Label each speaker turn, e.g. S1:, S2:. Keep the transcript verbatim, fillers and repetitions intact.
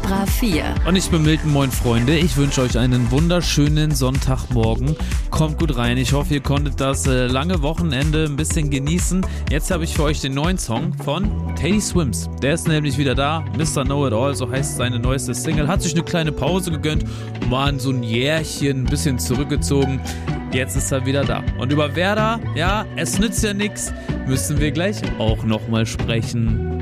S1: Extra vier.
S2: Und ich bin Milton, moin Freunde. Ich wünsche euch einen wunderschönen Sonntagmorgen. Kommt gut rein. Ich hoffe, ihr konntet das äh, lange Wochenende ein bisschen genießen. Jetzt habe ich für euch den neuen Song von Teddy Swims. Der ist nämlich wieder da. Mister Know It All, so heißt seine neueste Single. Hat sich eine kleine Pause gegönnt, war in so ein Jährchen ein bisschen zurückgezogen. Jetzt ist er wieder da. Und über Werder, ja, es nützt ja nichts, müssen wir gleich auch nochmal sprechen.